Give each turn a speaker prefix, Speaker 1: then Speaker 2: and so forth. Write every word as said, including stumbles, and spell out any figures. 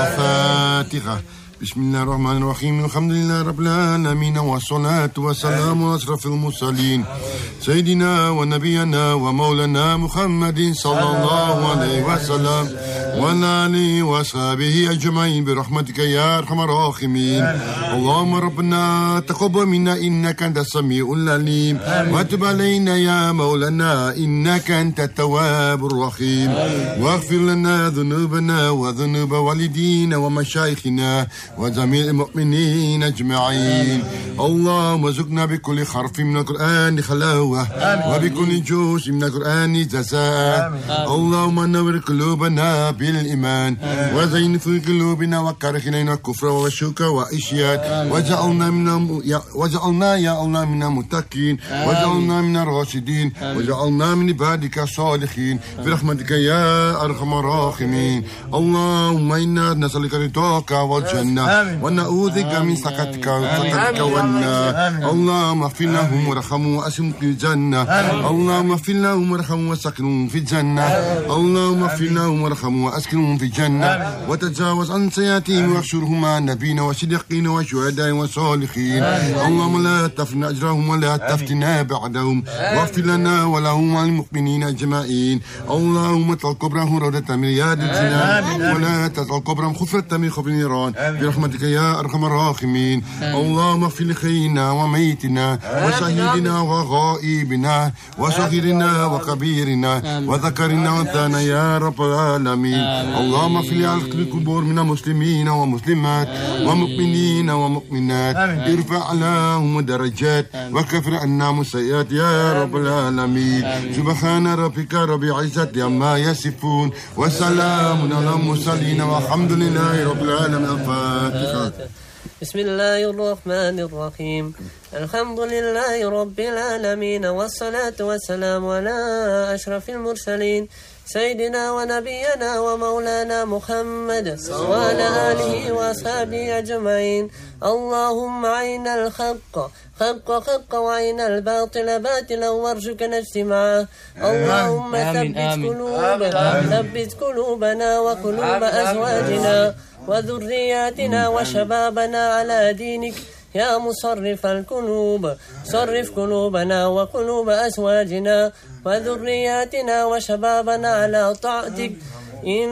Speaker 1: الفاتحة. بسم الله الرحمن الرحيم. الحمد لله رب العالمين، والصلاة والسلام على أشرف المرسلين سيدنا ونبينا ومولانا محمد صلى الله عليه وسلم وعلى آله وأصحابه أجمعين برحمتك يا أرحم الراحمين. اللهم ربنا تقبل منا إنك أنت السميع العليم، وتب علينا يا مولانا إنك أنت التواب الرحيم، واغفر لنا ذنوبنا وذنوب والدينا ومشايخنا وجميع المؤمنين أجمعين. اللهم ارزقنا بكل حرف من القرآن حلاوة، وبكل جزء من القرآن جزاء. اللهم نور قلوبنا بالإيمان، وزين في قلوبنا وكره إلينا الكفر والشرك والعصيان، وجعلنا من وجعلنا يا الله من المتقين، وجعلنا من الراشدين، وجعلنا من عبادك الصالحين برحمتك يا أرحم الراحمين. اللهم إنا نسألك رضاك والجنة، ونعوذ بك من سخطك وسخطك والنار. اللهم اغفر لهم وارحمهم واسكنهم في الجنة. اللهم اغفر لهم وارحمهم واسكنهم في الجنة. اللهم اغفر لهم وارحمهم واسكنهم في الجنة، وتجاوز عن سيئاتهم واحشرهم مع النبيين والصديقين والشهداء والصالحين. اللهم لا تفتنا اجرهم ولا تفتنا بعدهم، واغفر لنا ولهم وللمؤمنين اجمعين. اللهم اجعل قبرهم روضة من رياض الجنان، ولا تجعل قبرهم حفرة من حفر النيران برحمتك يا أرحم الراحمين. اللهم اغفر لحينا وميتنا وشهيدنا وغائبنا وصغيرنا وكبيرنا وذكرنا وانثانا يا رب العالمين. اللهم اغفر لأهل القبور من المسلمين ومسلمات ومؤمنين ومؤمنات، ارفع لهم درجات وكفر عنهم السيئات يا رب العالمين. سبحان ربك رب العزة عما يصفون، وسلام على المرسلين، والحمد لله رب العالمين. الفاتحة.
Speaker 2: بسم الله الرحمن الرحيم. الحمد لله رب العالمين، والصلاة والسلام على أشرف المرسلين سيدنا ونبينا ومولانا محمد وعلى آله وأصحابه أجمعين. اللهم عين الحق حق حق وعين الباطل باطلا، وارزقنا اجتماعه. اللهم ثبت قلوبنا ثبت قلوبنا وقلوب أزواجنا وذرياتنا وشبابنا على دينك يا مصرف القلوب. صرف قلوبنا وقلوب أزواجنا وذرياتنا وشبابنا على طاعتك. إن